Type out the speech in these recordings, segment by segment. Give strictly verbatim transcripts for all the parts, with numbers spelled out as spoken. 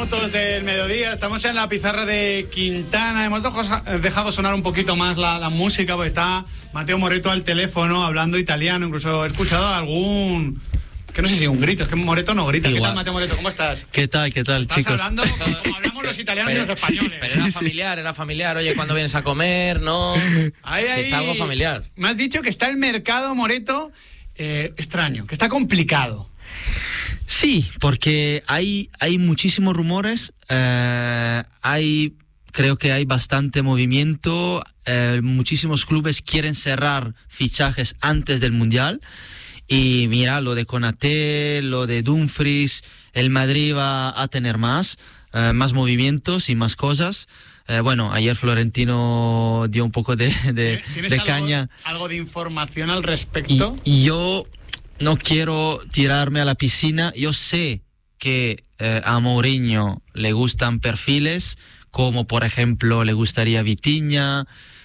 minutos del mediodía, estamos en la pizarra de Quintana. Hemos dejado sonar un poquito más la, la música porque está Mateo Moreto al teléfono hablando italiano. Incluso he escuchado algún... que no sé si un grito, es que Moreto no grita. Igual. ¿Qué tal, Mateo Moreto? ¿Cómo estás? ¿Qué tal, qué tal, ¿Estás chicos? hablando como hablamos los italianos pero, y los españoles? Pero era familiar, era familiar. Oye, ¿cuándo vienes a comer? No. Ahí, ahí. Es algo familiar. Me has dicho que está el mercado, Moreto, eh, extraño, que está complicado. Sí, porque hay, hay muchísimos rumores, eh, hay, creo que hay bastante movimiento, eh, muchísimos clubes quieren cerrar fichajes antes del Mundial. Y mira, lo de Konaté, lo de Dumfries, el Madrid va a tener más, eh, más movimientos y más cosas. Eh, bueno, ayer Florentino dio un poco de, de, ¿Tienes de algo, caña. algo de información al respecto? Y, y yo no quiero tirarme a la piscina. Yo sé que eh, a Mourinho le gustan perfiles, como por ejemplo le gustaría Vitinha,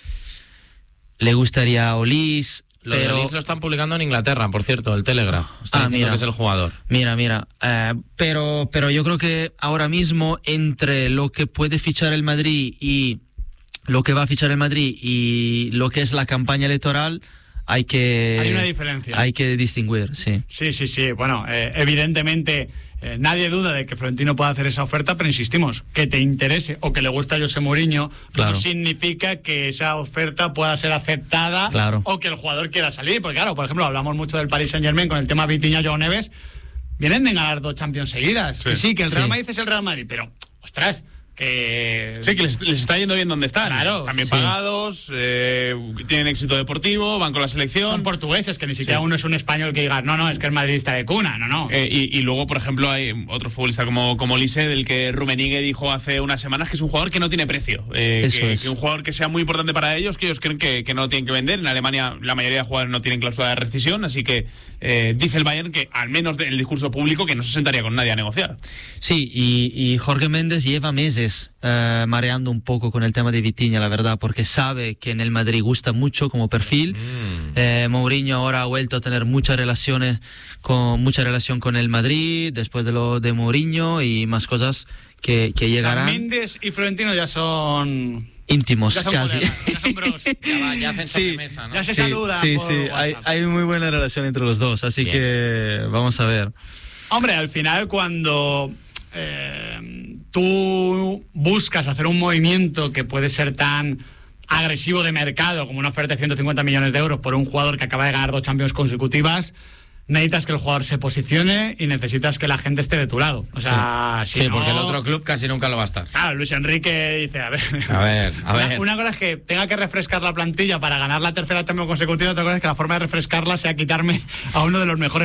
le gustaría Olís. Lo pero... de Olís lo están publicando en Inglaterra, por cierto, el Telegraph. Está ah, diciendo mira. que es el jugador. Mira, mira. Eh, pero, pero yo creo que ahora mismo, entre lo que puede fichar el Madrid y lo que va a fichar el Madrid y lo que es la campaña electoral, hay que... Hay una diferencia. Hay que distinguir, sí. Sí, sí, sí. Bueno, eh, evidentemente... Eh, nadie duda de que Florentino pueda hacer esa oferta, pero insistimos, que te interese o que le gusta a José Mourinho, claro, no significa que esa oferta pueda ser aceptada, claro, o que el jugador quiera salir. Porque claro, por ejemplo, hablamos mucho del Paris Saint-Germain con el tema Vitinha, Joao Neves, vienen de ganar dos Champions seguidas. Sí, que sí, que el Real sí. Madrid es el Real Madrid, pero, ostras... que sí, que les, les está yendo bien donde están. Claro, también sí. pagados, eh, tienen éxito deportivo, van con la selección. Son portugueses, que ni siquiera sí. uno es un español que diga, no, no, es que es madridista de cuna, no, no. Eh, y, y luego, por ejemplo, hay otro futbolista como, como Lise, del que Rummenigge dijo hace unas semanas que es un jugador que no tiene precio. Eh, que, es. que un jugador que sea muy importante para ellos, que ellos creen que, que no lo tienen que vender. En Alemania la mayoría de jugadores no tienen cláusula de rescisión, así que eh, dice el Bayern que, al menos en el discurso público, que no se sentaría con nadie a negociar. Sí, y, y Jorge Méndez lleva meses Uh, mareando un poco con el tema de Vitinha, la verdad, porque sabe que en el Madrid gusta mucho como perfil. Mm. Eh, Mourinho ahora ha vuelto a tener muchas relaciones con mucha relación con el Madrid después de lo de Mourinho y más cosas que, que llegarán. O sea, Méndez y Florentino ya son íntimos, ya son casi. Colegas, ya son bros. Ya, va, ya hacen sí, mesa, ¿no? Ya se sí, saludan. Sí, por sí, hay, hay muy buena relación entre los dos, así Bien. que vamos a ver. Hombre, al final cuando eh, tú buscas hacer un movimiento que puede ser tan agresivo de mercado como una oferta de ciento cincuenta millones de euros por un jugador que acaba de ganar dos Champions consecutivas, necesitas que el jugador se posicione y necesitas que la gente esté de tu lado. O sea, sí, si sí no, porque el otro club casi nunca lo va a estar. Claro, Luis Enrique dice, a ver, a ver, a una, ver. Una cosa es que tenga que refrescar la plantilla para ganar la tercera Champions consecutiva, otra cosa es que la forma de refrescarla sea quitarme a uno de los mejores